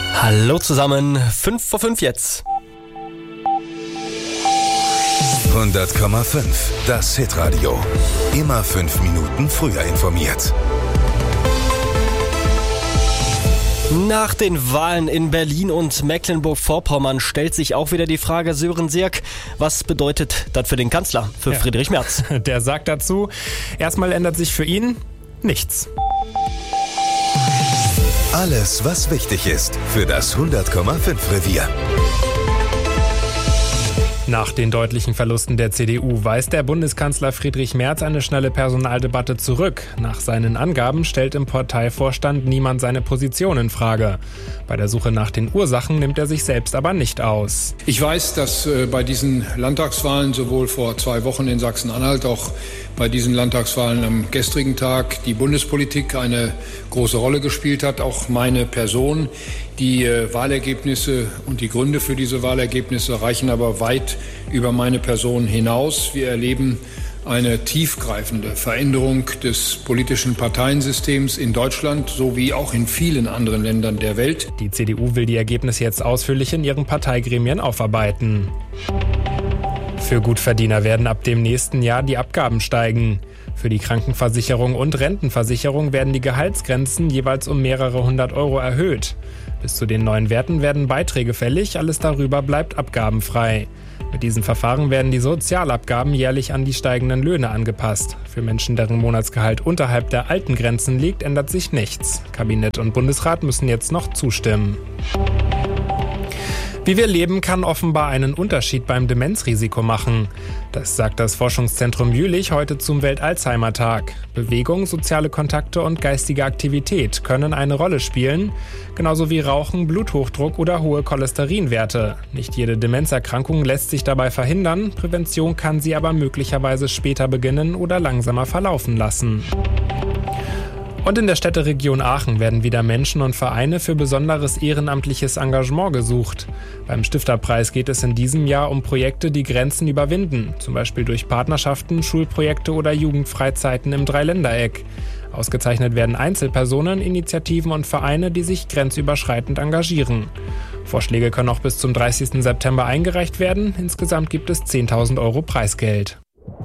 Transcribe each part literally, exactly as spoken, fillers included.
Hallo zusammen, fünf vor fünf jetzt. hundert Komma fünf, das Hitradio. Immer fünf Minuten früher informiert. Nach den Wahlen in Berlin und Mecklenburg-Vorpommern stellt sich auch wieder die Frage, Sören Sirk, was bedeutet das für den Kanzler, für ja. Friedrich Merz? Der sagt dazu, erstmal ändert sich für ihn nichts. Alles, was wichtig ist für das hundert Komma fünf Revier. Nach den deutlichen Verlusten der C D U weist der Bundeskanzler Friedrich Merz eine schnelle Personaldebatte zurück. Nach seinen Angaben stellt im Parteivorstand niemand seine Position in Frage. Bei der Suche nach den Ursachen nimmt er sich selbst aber nicht aus. Ich weiß, dass äh, bei diesen Landtagswahlen sowohl vor zwei Wochen in Sachsen-Anhalt, auch bei diesen Landtagswahlen am gestrigen Tag die Bundespolitik eine große Rolle gespielt hat, auch meine Person. Die äh, Wahlergebnisse und die Gründe für diese Wahlergebnisse reichen aber weit über meine Person hinaus. Wir erleben eine tiefgreifende Veränderung des politischen Parteiensystems in Deutschland sowie auch in vielen anderen Ländern der Welt. Die C D U will die Ergebnisse jetzt ausführlich in ihren Parteigremien aufarbeiten. Für Gutverdiener werden ab dem nächsten Jahr die Abgaben steigen. Für die Krankenversicherung und Rentenversicherung werden die Gehaltsgrenzen jeweils um mehrere hundert Euro erhöht. Bis zu den neuen Werten werden Beiträge fällig, alles darüber bleibt abgabenfrei. Mit diesem Verfahren werden die Sozialabgaben jährlich an die steigenden Löhne angepasst. Für Menschen, deren Monatsgehalt unterhalb der alten Grenzen liegt, ändert sich nichts. Kabinett und Bundesrat müssen jetzt noch zustimmen. Wie wir leben, kann offenbar einen Unterschied beim Demenzrisiko machen. Das sagt das Forschungszentrum Jülich heute zum Welt-Alzheimer-Tag. Bewegung, soziale Kontakte und geistige Aktivität können eine Rolle spielen, genauso wie Rauchen, Bluthochdruck oder hohe Cholesterinwerte. Nicht jede Demenzerkrankung lässt sich dabei verhindern, Prävention kann sie aber möglicherweise später beginnen oder langsamer verlaufen lassen. Und in der Städteregion Aachen werden wieder Menschen und Vereine für besonderes ehrenamtliches Engagement gesucht. Beim Stifterpreis geht es in diesem Jahr um Projekte, die Grenzen überwinden, zum Beispiel durch Partnerschaften, Schulprojekte oder Jugendfreizeiten im Dreiländereck. Ausgezeichnet werden Einzelpersonen, Initiativen und Vereine, die sich grenzüberschreitend engagieren. Vorschläge können auch bis zum dreißigsten September eingereicht werden. Insgesamt gibt es zehntausend Euro Preisgeld.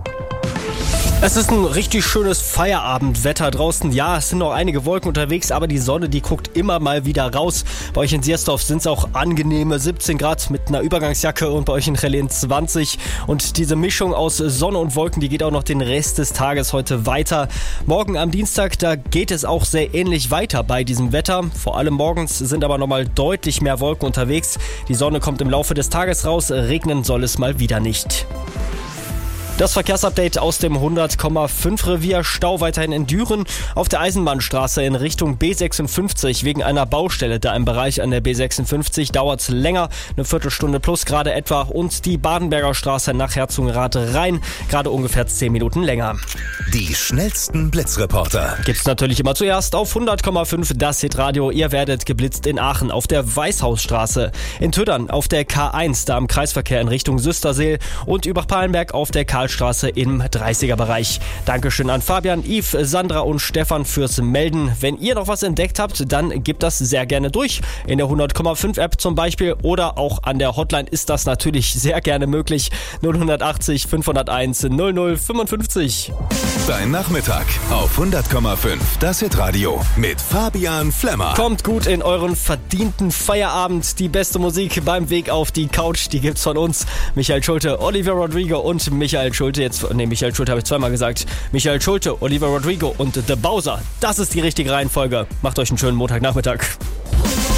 Es ist ein richtig schönes Feierabendwetter draußen. Ja, es sind noch einige Wolken unterwegs, aber die Sonne, die guckt immer mal wieder raus. Bei euch in Siersdorf sind es auch angenehme siebzehn Grad mit einer Übergangsjacke und bei euch in Relais zwanzig. Und diese Mischung aus Sonne und Wolken, die geht auch noch den Rest des Tages heute weiter. Morgen am Dienstag, da geht es auch sehr ähnlich weiter bei diesem Wetter. Vor allem morgens sind aber nochmal deutlich mehr Wolken unterwegs. Die Sonne kommt im Laufe des Tages raus, regnen soll es mal wieder nicht. Das Verkehrsupdate aus dem hundert Komma fünf Revier. Stau weiterhin in Düren auf der Eisenbahnstraße in Richtung B sechsundfünfzig. Wegen einer Baustelle da im Bereich an der B sechsundfünfzig dauert es länger, eine Viertelstunde plus gerade etwa. Und die Badenberger Straße nach Herzogenrath Rhein, gerade ungefähr zehn Minuten länger. Die schnellsten Blitzreporter Gibt's natürlich immer zuerst auf hundert Komma fünf das Hitradio. Ihr werdet geblitzt in Aachen auf der Weißhausstraße, in Tüddern auf der K eins, da im Kreisverkehr in Richtung Süsterseel und Übach-Palenberg auf der Karl Straße im dreißiger Bereich. Dankeschön an Fabian, Yves, Sandra und Stefan fürs Melden. Wenn ihr noch was entdeckt habt, dann gebt das sehr gerne durch. In der hundert Komma fünf App zum Beispiel oder auch an der Hotline ist das natürlich sehr gerne möglich. null achtzig fünfhunderteins null null fünfundfünfzig. Dein Nachmittag auf hundert Komma fünf das Hitradio mit Fabian Flemmer. Kommt gut in euren verdienten Feierabend. Die beste Musik beim Weg auf die Couch, die gibt's von uns. Michael Schulte, Olivia Rodrigo und Michael Schulte. Jetzt, nee, Michael Schulte habe ich zweimal gesagt. Michael Schulte, Olivia Rodrigo und The Bowser. Das ist die richtige Reihenfolge. Macht euch einen schönen Montagnachmittag.